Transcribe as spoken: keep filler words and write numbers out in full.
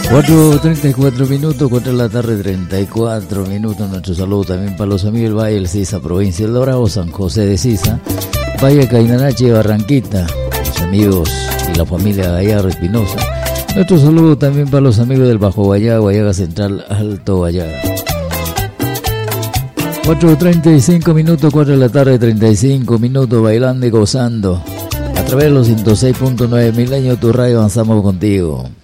cuatro treinta y cuatro minutos, cuatro de la tarde, treinta y cuatro minutos. Nuestro saludo también para los amigos del Valle del Sisa, provincia del Dorado, San José de Sisa, Valle Cainanache y Barranquita, los amigos y la familia Gallardo Espinosa. Nuestro saludo también para los amigos del Bajo Guayaga, Guayaga Central, Alto Guayaga. cuatro treinta y cinco minutos, cuatro de la tarde, treinta y cinco minutos, bailando y gozando. A través de los ciento seis punto nueve Milenio, tu radio, avanzamos contigo.